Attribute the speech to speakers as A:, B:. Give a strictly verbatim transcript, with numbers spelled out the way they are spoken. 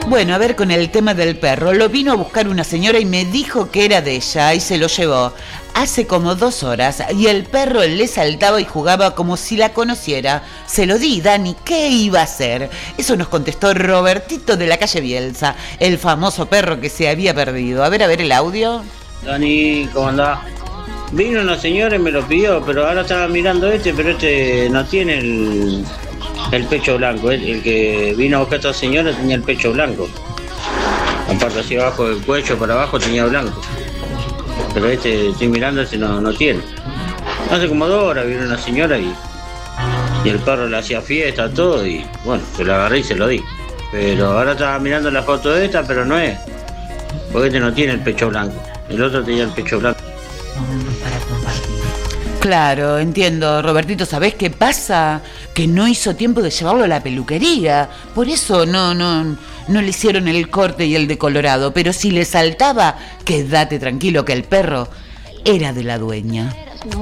A: Bueno, a ver, con el tema del perro. Lo vino a buscar una señora y me dijo que era de ella y se lo llevó. Hace como dos horas y el perro le saltaba y jugaba como si la conociera. Se lo di, Dani, ¿qué iba a hacer? Eso nos contestó Robertito de la calle Bielsa, el famoso perro que se había perdido. A ver, a ver el audio.
B: Dani, ¿cómo andás? Vino una señora y me lo pidió, pero ahora estaba mirando este, pero este no tiene el, el pecho blanco. El, el que vino a buscar a esta señora tenía el pecho blanco. Aparte hacia abajo del cuello para abajo tenía blanco. Pero este, estoy mirando, este no, no tiene. Hace como dos horas vino una señora y, y el perro le hacía fiesta, todo, y bueno, se lo agarré y se lo di. Pero ahora estaba mirando la foto de esta, pero no es. Porque este no tiene el pecho blanco. El otro tenía el pecho blanco.
A: Claro, entiendo, Robertito, ¿sabés qué pasa? Que no hizo tiempo de llevarlo a la peluquería. Por eso no, no, no le hicieron el corte y el decolorado. Pero si le saltaba, quédate tranquilo que el perro era de la dueña.